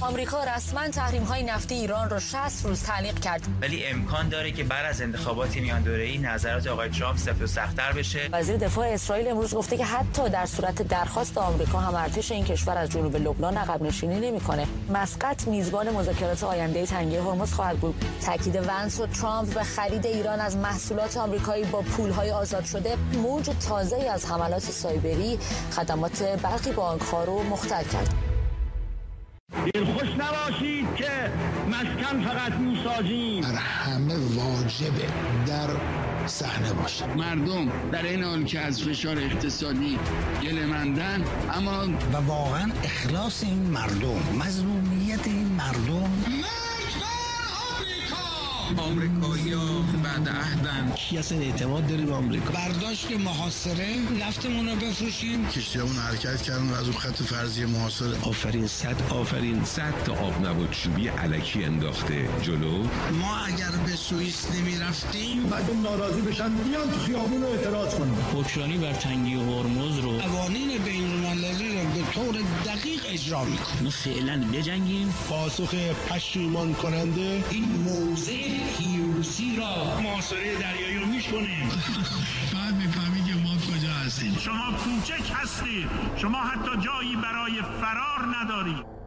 آمریکا رسما تحریم‌های نفتی ایران را 60 روز تعلیق کرد. ولی امکان داره که بعد از انتخابات میان دوره‌ای نظرات آقای ترامپ سفت و سخت‌تر بشه. وزیر دفاع اسرائیل امروز گفته که حتی در صورت درخواست آمریکا هم ارتش این کشور از جنوب لبنان عقب نشینی نمی‌کنه. مسقط میزبان مذاکرات آینده تنگه هرمز خواهد بود. تاکید ونس و ترامپ به خرید ایران از محصولات آمریکایی با پول‌های آزاد شده موج تازه‌ای از حملات سایبری خدمات برخی بانک‌ها رو مختل کرد. دلخوش نباشید که مسکن فقط میسازیم. بر همه واجبه در صحنه باشه. مردم در این حال که از فشار اقتصادی گله‌مندن، اما و واقعا اخلاص این مردم، مظلومیت این مردم. آمریکایی‌ها بعد عهدن. کی اصلا اعتماد داری به آمریکا؟ برداشت محاصره، نفتمون رو بفروشیم. کشتیامون حرکت کردن و از اون خط فرضی محاصره. آفرین صد تا آب نبات چوبی الکی انداخته جلو. ما اگر به سوئیس نمی‌رفتیم مردم ناراضی بشن بیان تو خیابون اعتراض کنن. حکمرانی بر تنگی هرمز رو قوانین بین‌المللی رو به طور دقیق اجرا می‌کنیم. ما فعلا بجنگیم. پاسخ پشیمان کننده این موضع پیروزی را محاصره دریایی رو می‌کنیم. بعد می‌فهمی که ما کجا هستیم. شما کوچک هستید. شما حتی جایی برای فرار ندارید.